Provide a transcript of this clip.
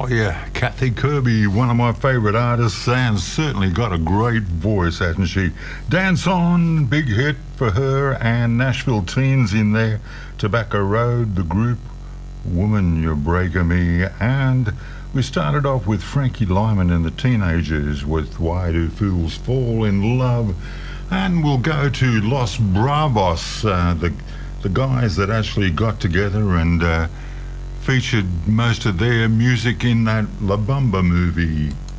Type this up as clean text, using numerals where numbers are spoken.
Oh yeah, Kathy Kirby, one of my favourite artists, and certainly got a great voice, hasn't she? Dance On, big hit for her, and Nashville Teens in there, Tobacco Road, The Group, Woman You're Breaking Me, and we started off with Frankie Lyman and the Teenagers with Why Do Fools Fall in Love, and we'll go to Los Bravos, the guys that actually got together and featured most of their music in that La Bamba movie.